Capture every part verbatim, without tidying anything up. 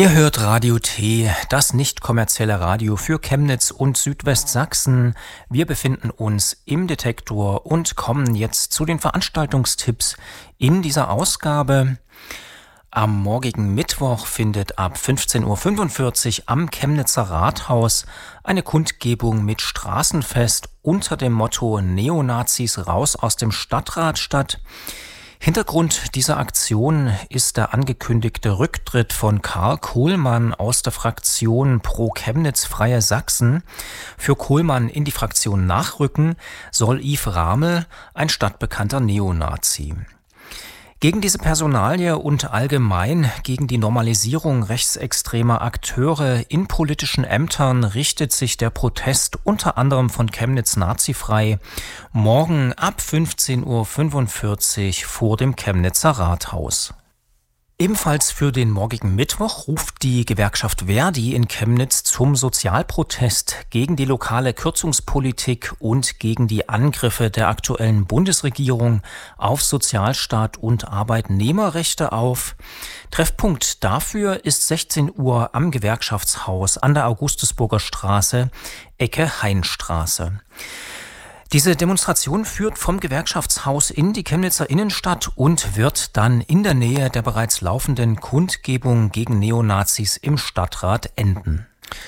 Ihr hört Radio T, das nicht kommerzielle Radio für Chemnitz und Südwestsachsen. Wir befinden uns im Detektor und kommen jetzt zu den Veranstaltungstipps in dieser Ausgabe. Am morgigen Mittwoch findet ab fünfzehn Uhr fünfundvierzig am Chemnitzer Rathaus eine Kundgebung mit Straßenfest unter dem Motto Neonazis raus aus dem Stadtrat statt. Hintergrund dieser Aktion ist der angekündigte Rücktritt von Karl Kohlmann aus der Fraktion Pro Chemnitz Freie Sachsen. Für Kohlmann in die Fraktion nachrücken soll Yves Ramel, ein stadtbekannter Neonazi. Gegen diese Personalie und allgemein gegen die Normalisierung rechtsextremer Akteure in politischen Ämtern richtet sich der Protest unter anderem von Chemnitz Nazifrei morgen ab fünfzehn Uhr fünfundvierzig vor dem Chemnitzer Rathaus. Ebenfalls für den morgigen Mittwoch ruft die Gewerkschaft Verdi in Chemnitz zum Sozialprotest gegen die lokale Kürzungspolitik und gegen die Angriffe der aktuellen Bundesregierung auf Sozialstaat und Arbeitnehmerrechte auf. Treffpunkt dafür ist sechzehn Uhr am Gewerkschaftshaus an der Augustusburger Straße, Ecke Heinstraße. Diese Demonstration führt vom Gewerkschaftshaus in die Chemnitzer Innenstadt und wird dann in der Nähe der bereits laufenden Kundgebung gegen Neonazis im Stadtrat enden.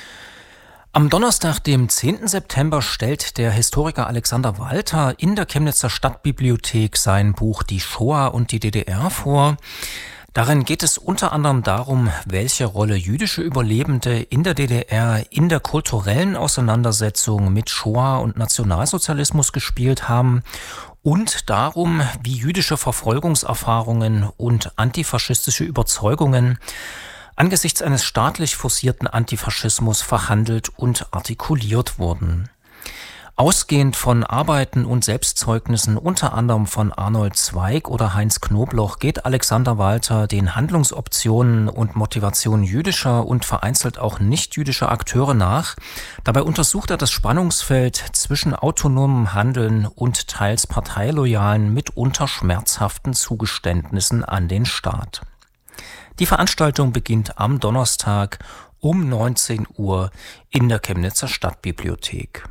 Am Donnerstag, dem zehnten September, stellt der Historiker Alexander Walter in der Chemnitzer Stadtbibliothek sein Buch Die Shoah und die D D R vor. Darin geht es unter anderem darum, welche Rolle jüdische Überlebende in der D D R in der kulturellen Auseinandersetzung mit Shoah und Nationalsozialismus gespielt haben und darum, wie jüdische Verfolgungserfahrungen und antifaschistische Überzeugungen angesichts eines staatlich forcierten Antifaschismus verhandelt und artikuliert wurden. Ausgehend von Arbeiten und Selbstzeugnissen unter anderem von Arnold Zweig oder Heinz Knobloch geht Alexander Walter den Handlungsoptionen und Motivationen jüdischer und vereinzelt auch nicht-jüdischer Akteure nach. Dabei untersucht er das Spannungsfeld zwischen autonomem Handeln und teils parteiloyalen, mitunter schmerzhaften Zugeständnissen an den Staat. Die Veranstaltung beginnt am Donnerstag um neunzehn Uhr in der Chemnitzer Stadtbibliothek.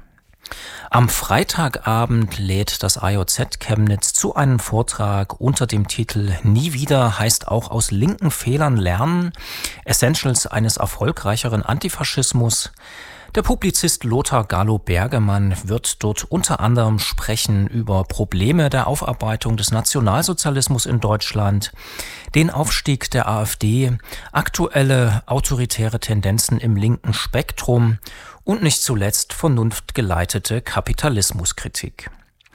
Am Freitagabend lädt das A J Z Chemnitz zu einem Vortrag unter dem Titel Nie wieder heißt auch aus linken Fehlern lernen, Essentials eines erfolgreicheren Antifaschismus. Der Publizist Lothar Galo-Bergemann wird dort unter anderem sprechen über Probleme der Aufarbeitung des Nationalsozialismus in Deutschland, den Aufstieg der AfD, aktuelle autoritäre Tendenzen im linken Spektrum und nicht zuletzt vernunftgeleitete Kapitalismuskritik.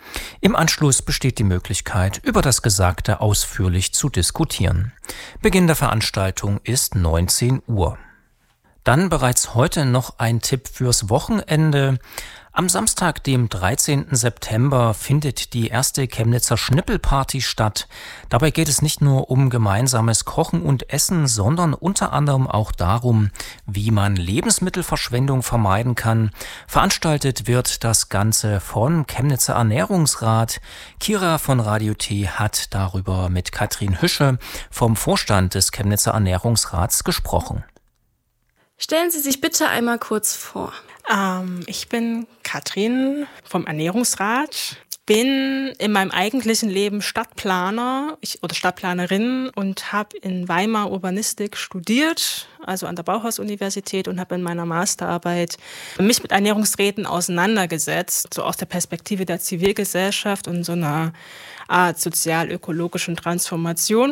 Im Anschluss besteht die Möglichkeit, über das Gesagte ausführlich zu diskutieren. Beginn der Veranstaltung ist neunzehn Uhr. Dann bereits heute noch ein Tipp fürs Wochenende. Am Samstag, dem dreizehnten September, findet die erste Chemnitzer Schnippelparty statt. Dabei geht es nicht nur um gemeinsames Kochen und Essen, sondern unter anderem auch darum, wie man Lebensmittelverschwendung vermeiden kann. Veranstaltet wird das Ganze vom Chemnitzer Ernährungsrat. Kira von Radio T hat darüber mit Katrin Hüsche vom Vorstand des Chemnitzer Ernährungsrats gesprochen. Stellen Sie sich bitte einmal kurz vor. Ähm, ich bin Katrin vom Ernährungsrat, bin in meinem eigentlichen Leben Stadtplaner ich, oder Stadtplanerin und habe in Weimar Urbanistik studiert, also an der Bauhaus-Universität, und habe in meiner Masterarbeit mich mit Ernährungsräten auseinandergesetzt, so aus der Perspektive der Zivilgesellschaft und so einer Art sozial-ökologischen Transformation.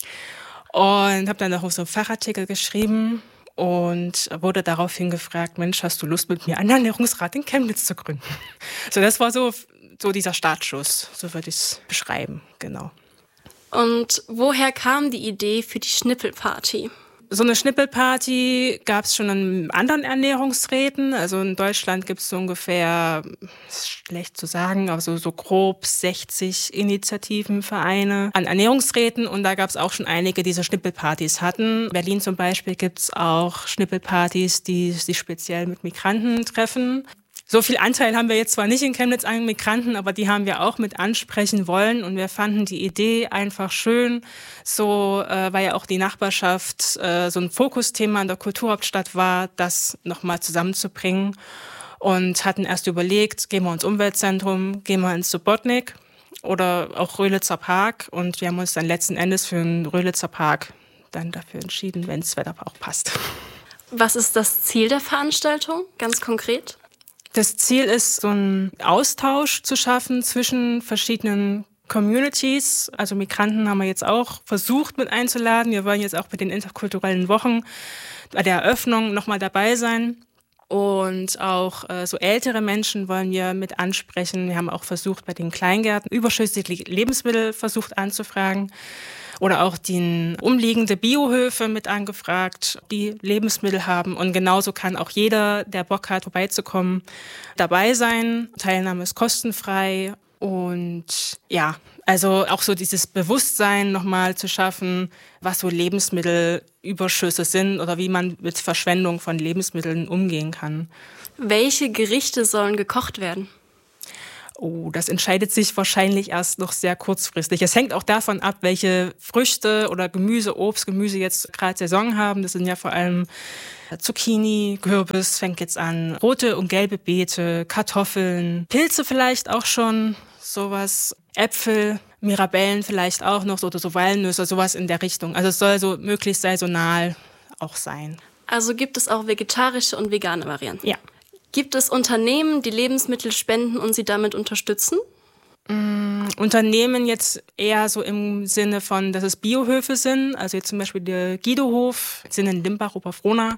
Und habe dann auch so einen Fachartikel geschrieben und wurde daraufhin gefragt, Mensch, hast du Lust, mit mir einen Ernährungsrat in Chemnitz zu gründen? So, das war so, so dieser Startschuss, so würde ich es beschreiben, genau. Und woher kam die Idee für die Schnippelparty? So eine Schnippelparty gab es schon in anderen Ernährungsräten. Also in Deutschland gibt es so ungefähr, ist schlecht zu sagen, aber so, so grob sechzig Initiativen, Vereine an Ernährungsräten. Und da gab es auch schon einige, die so Schnippelpartys hatten. In Berlin zum Beispiel gibt es auch Schnippelpartys, die sich speziell mit Migranten treffen. So viel Anteil haben wir jetzt zwar nicht in Chemnitz an Migranten, aber die haben wir auch mit ansprechen wollen und wir fanden die Idee einfach schön, so äh, weil ja auch die Nachbarschaft äh, so ein Fokusthema in der Kulturhauptstadt war, das nochmal zusammenzubringen und hatten erst überlegt, gehen wir ins Umweltzentrum, gehen wir ins Subotnik oder auch Röhlitzer Park und wir haben uns dann letzten Endes für den Röhlitzer Park dann dafür entschieden, wenn das Wetter auch passt. Was ist das Ziel der Veranstaltung, ganz konkret? Das Ziel ist, so einen Austausch zu schaffen zwischen verschiedenen Communities. Also Migranten haben wir jetzt auch versucht mit einzuladen. Wir wollen jetzt auch bei den interkulturellen Wochen bei der Eröffnung nochmal dabei sein. Und auch äh, so ältere Menschen wollen wir mit ansprechen. Wir haben auch versucht, bei den Kleingärten überschüssige Lebensmittel versucht anzufragen. Oder auch die umliegende Biohöfe mit angefragt, die Lebensmittel haben. Und genauso kann auch jeder, der Bock hat, vorbeizukommen, dabei sein. Teilnahme ist kostenfrei. Und ja, also auch so dieses Bewusstsein nochmal zu schaffen, was so Lebensmittelüberschüsse sind oder wie man mit Verschwendung von Lebensmitteln umgehen kann. Welche Gerichte sollen gekocht werden? Oh, das entscheidet sich wahrscheinlich erst noch sehr kurzfristig. Es hängt auch davon ab, welche Früchte oder Gemüse, Obst, Gemüse jetzt gerade Saison haben. Das sind ja vor allem Zucchini, Kürbis fängt jetzt an, rote und gelbe Beete, Kartoffeln, Pilze vielleicht auch schon, sowas, Äpfel, Mirabellen vielleicht auch noch, oder so Walnüsse, sowas in der Richtung. Also es soll so möglichst saisonal auch sein. Also gibt es auch vegetarische und vegane Varianten? Ja. Gibt es Unternehmen, die Lebensmittel spenden und sie damit unterstützen? Mm, Unternehmen jetzt eher so im Sinne von, dass es Biohöfe sind. Also jetzt zum Beispiel der Guido-Hof, sind in Limbach, Oberfrohna.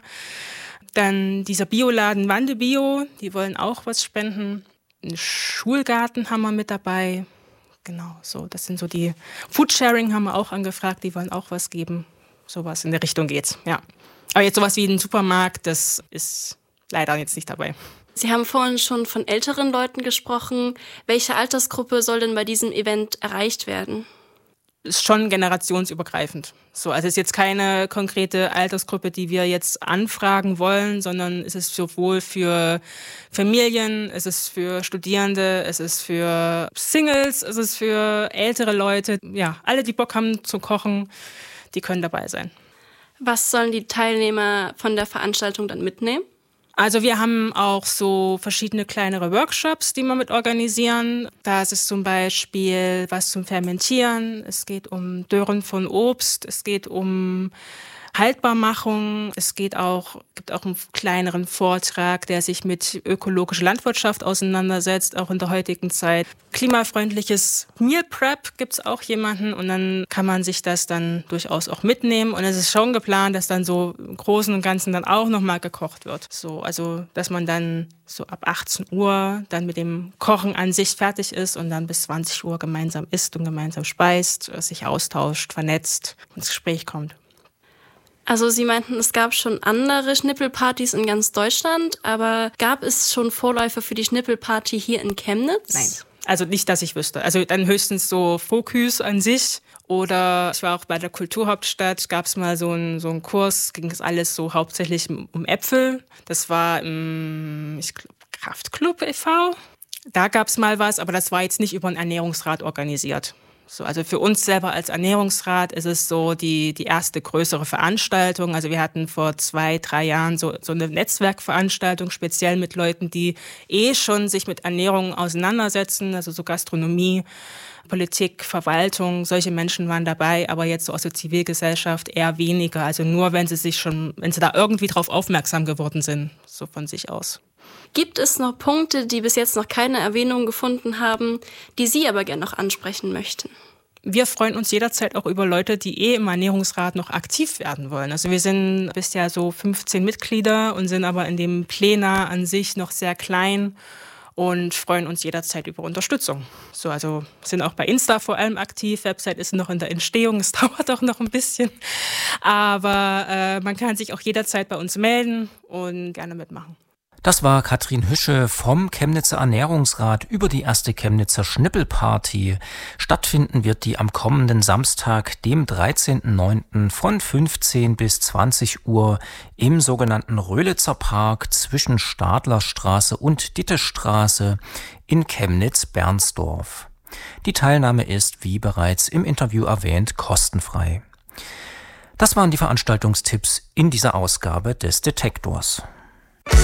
Dann dieser Bioladen Wande Bio, die wollen auch was spenden. Einen Schulgarten haben wir mit dabei. Genau, so. Das sind so die Foodsharing haben wir auch angefragt, die wollen auch was geben. Sowas in der Richtung geht's, ja. Aber jetzt sowas wie ein Supermarkt, das ist leider jetzt nicht dabei. Sie haben vorhin schon von älteren Leuten gesprochen. Welche Altersgruppe soll denn bei diesem Event erreicht werden? Ist schon generationsübergreifend. So, also es ist jetzt keine konkrete Altersgruppe, die wir jetzt anfragen wollen, sondern es ist sowohl für Familien, es ist für Studierende, es ist für Singles, es ist für ältere Leute. Ja, alle, die Bock haben zu kochen, die können dabei sein. Was sollen die Teilnehmer von der Veranstaltung dann mitnehmen? Also wir haben auch so verschiedene kleinere Workshops, die wir mit organisieren. Da ist es zum Beispiel was zum Fermentieren, es geht um Dörren von Obst, es geht um Haltbarmachung, es geht auch, gibt auch einen kleineren Vortrag, der sich mit ökologischer Landwirtschaft auseinandersetzt, auch in der heutigen Zeit. Klimafreundliches Meal Prep gibt es auch jemanden und dann kann man sich das dann durchaus auch mitnehmen und es ist schon geplant, dass dann so im Großen und Ganzen dann auch nochmal gekocht wird. So, also, dass man dann so ab achtzehn Uhr dann mit dem Kochen an sich fertig ist und dann bis zwanzig Uhr gemeinsam isst und gemeinsam speist, sich austauscht, vernetzt, ins Gespräch kommt. Also Sie meinten, es gab schon andere Schnippelpartys in ganz Deutschland, aber gab es schon Vorläufer für die Schnippelparty hier in Chemnitz? Nein, also nicht, dass ich wüsste. Also dann höchstens so Fokus an sich oder ich war auch bei der Kulturhauptstadt, gab es mal so einen so einen Kurs, ging es alles so hauptsächlich um Äpfel. Das war im, ich glaube, Kraftclub e V Da gab es mal was, aber das war jetzt nicht über einen Ernährungsrat organisiert. So, also für uns selber als Ernährungsrat ist es so die, die erste größere Veranstaltung. Also wir hatten vor zwei, drei Jahren so, so eine Netzwerkveranstaltung, speziell mit Leuten, die eh schon sich mit Ernährung auseinandersetzen, also so Gastronomie, Politik, Verwaltung, solche Menschen waren dabei, aber jetzt so aus der Zivilgesellschaft eher weniger. Also nur, wenn sie sich schon, wenn sie da irgendwie drauf aufmerksam geworden sind, so von sich aus. Gibt es noch Punkte, die bis jetzt noch keine Erwähnung gefunden haben, die Sie aber gerne noch ansprechen möchten? Wir freuen uns jederzeit auch über Leute, die eh im Ernährungsrat noch aktiv werden wollen. Also wir sind bisher so fünfzehn Mitglieder und sind aber in dem Plenum an sich noch sehr klein und freuen uns jederzeit über Unterstützung. So, also sind auch bei Insta vor allem aktiv. Website ist noch in der Entstehung, es dauert auch noch ein bisschen. Aber äh, man kann sich auch jederzeit bei uns melden und gerne mitmachen. Das war Katrin Hüsche vom Chemnitzer Ernährungsrat über die erste Chemnitzer Schnippelparty. Stattfinden wird die am kommenden Samstag, dem dreizehnten neunten von fünfzehn bis zwanzig Uhr im sogenannten Röhlitzer Park zwischen Stadlerstraße und Dittestraße in Chemnitz-Bernsdorf. Die Teilnahme ist, wie bereits im Interview erwähnt, kostenfrei. Das waren die Veranstaltungstipps in dieser Ausgabe des Detektors.